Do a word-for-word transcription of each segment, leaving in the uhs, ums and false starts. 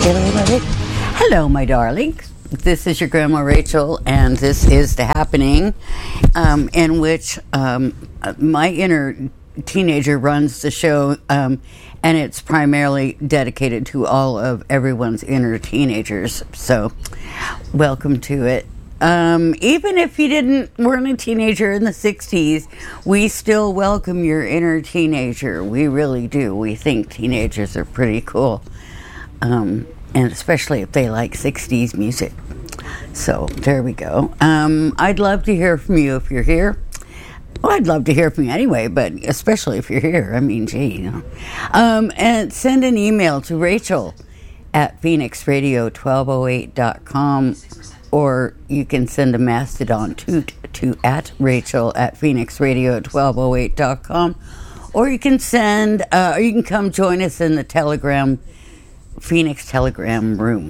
Hello, my darlings. This is your Grandma Rachel, and this is The Happening, um, in which um, my inner teenager runs the show, um, and it's primarily dedicated to all of everyone's inner teenagers. So, welcome to it. Um, even if you didn't weren't a teenager in the sixties, we still welcome your inner teenager. We really do. We think teenagers are pretty cool. Um, and especially if they like sixties music. So there we go. Um, I'd love to hear from you if you're here. Well, I'd love to hear from you anyway, but especially if you're here. I mean, gee, you know. Um, and send an email to Rachel at phoenix radio twelve oh eight dot com, or you can send a Mastodon toot to at Rachel at phoenix radio twelve oh eight dot com, or you can send, uh, or you can come join us in the Telegram Phoenix Telegram room.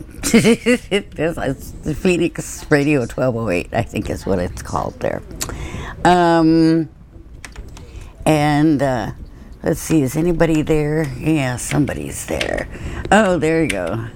It's the Phoenix Radio twelve oh eight, I think is what it's called there. Um, and uh, let's see, is anybody there? Yeah, somebody's there. Oh, there you go.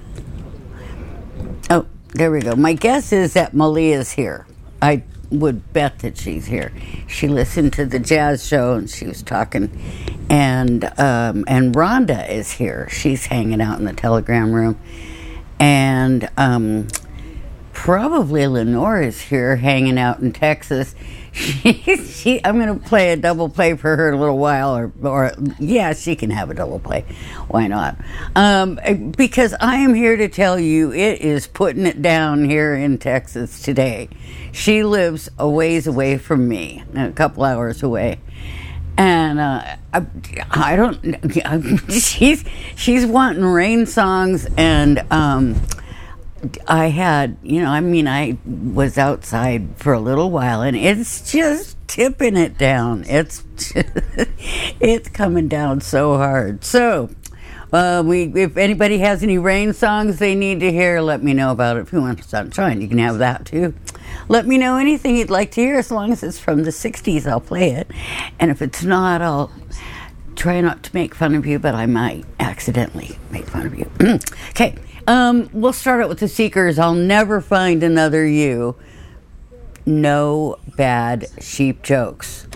Oh, there we go. My guess is that Malia's here. I would bet that she's here. She listened to the jazz show and she was talking, and um, and Rhonda is here. She's hanging out in the Telegram room, and um, probably Lenore is here hanging out in Texas. She, she, I'm going to play a double play for her in a little while, or, or yeah, she can have a double play. Why not? Um, because I am here to tell you it is putting it down here in Texas today. She lives a ways away from me, a couple hours away. And uh, I, I don't, she's, she's wanting rain songs, and um, I had, you know, I mean, I was outside for a little while, and it's just tipping it down. It's it's coming down so hard. So, uh, we if anybody has any rain songs they need to hear, let me know about it. If you want sunshine, you can have that too. Let me know anything you'd like to hear, as long as it's from the sixties, I'll play it. And if it's not, I'll try not to make fun of you, but I might accidentally make fun of you. Okay. Um, we'll start out with the Seekers. I'll never find another you. No bad sheep jokes.